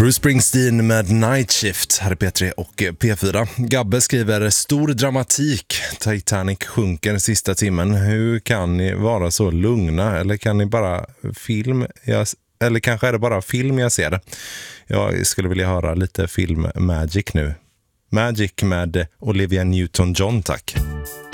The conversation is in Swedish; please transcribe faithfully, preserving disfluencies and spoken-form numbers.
Bruce Springsteen med Night Shift här i P tre och P fyra. Gabbe skriver stor dramatik. Titanic sjunker sista timmen. Hur kan ni vara så lugna? Eller kan ni bara film? Jag, eller kanske är det bara film jag ser. Jag skulle vilja höra lite film Magic nu. Magic med Olivia Newton-John, tack.